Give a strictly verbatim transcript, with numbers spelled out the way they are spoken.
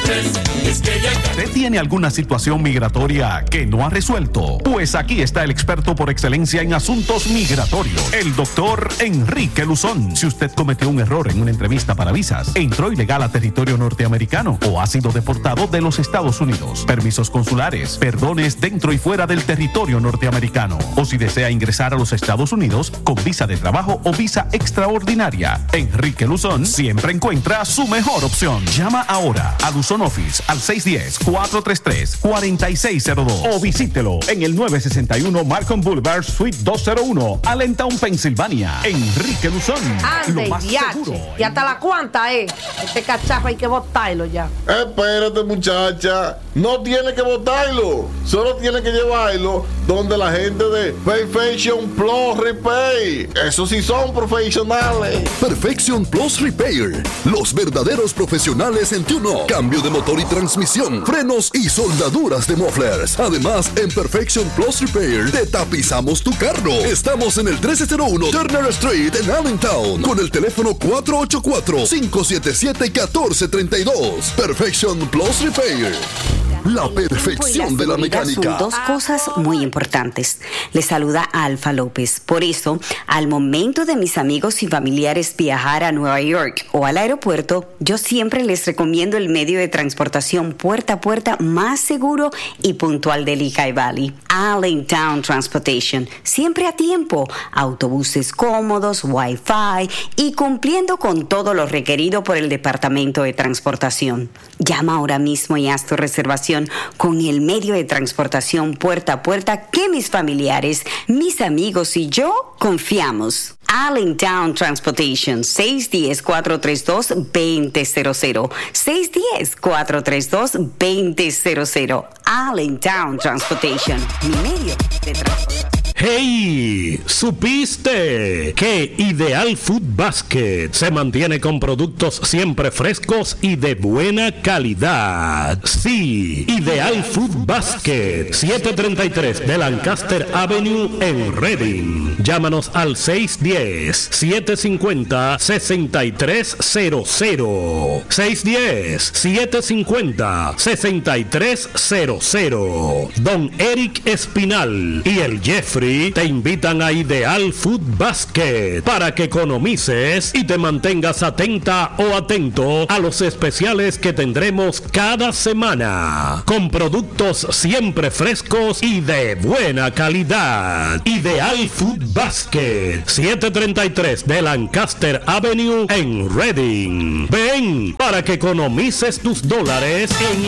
tres, es que ya... ¿Usted tiene alguna situación migratoria que no ha resuelto? Pues aquí está el experto por excelencia en asuntos migratorios, el doctor Enrique Luzón. Si usted cometió un error en una entrevista para visas, entró ilegal a territorio norteamericano o ha sido deportado de los Estados Unidos, permisos consulares, perdones dentro y fuera del territorio norteamericano, o si desea ingresar a los Estados Unidos con visa de trabajo o visa extraordinaria, Enrique Luzón siempre encuentra su mejor opción. Llama ahora a Luzón Office al seis uno cero, cuatro tres tres, cuatro seis cero dos o visítelo en el nueve sesenta y uno Malcolm Boulevard, Suite doscientos uno, Allentown, Pensilvania. Enrique Luzón, Ande, lo más yache. seguro. Y hasta la cuanta, eh. Este cacharro hay que botarlo ya. Espérate, muchacha. No tiene que botarlo. Solo tiene que llevarlo donde la gente de Perfection Plus Repair. Esos sí son profesionales. Perfection Plus Repair. Los verdaderos profesionales en tune-up, cambio de motor y transmisión, frenos y soldaduras de mufflers. Además, en Perfection Plus Repair te tapizamos tu carro. Estamos en el trece cero uno Turner Street en Allentown con el teléfono cuatro ocho cuatro, cinco siete siete, uno cuatro tres dos. Perfection Plus Repair. La perfección de la mecánica. Son dos cosas muy importantes. Les saluda Alfa López. Por eso, al momento de mis amigos y familiares viajar a Nueva York o al aeropuerto, yo siempre les recomiendo el medio de transportación puerta a puerta más seguro y puntual de Lehigh Valley. Allentown Transportation. Siempre a tiempo. Autobuses cómodos, Wi-Fi y cumpliendo con todo lo requerido por el Departamento de Transportación. Llama ahora mismo y haz tu reservación con el medio de transportación puerta a puerta que mis familiares, mis amigos y yo confiamos. Allentown Transportation, seis uno cero, cuatro tres dos, dos cero cero cero. seis uno cero, cuatro tres dos, dos cero cero. Allentown Transportation, mi medio de transportación. ¡Hey! ¿Supiste que Ideal Food Basket se mantiene con productos siempre frescos y de buena calidad? Sí, Ideal Food Basket, setecientos treinta y tres de Lancaster Avenue en Reading. Llámanos al seis uno cero, siete cinco cero, seis tres cero cero. seis uno cero, siete cinco cero, seis tres cero cero. Don Eric Espinal y el Jeffrey te invitan a Ideal Food Basket para que economices y te mantengas atenta o atento a los especiales que tendremos cada semana con productos siempre frescos y de buena calidad. Ideal Food Basket, setecientos treinta y tres de Lancaster Avenue en Reading. Ven para que economices tus dólares en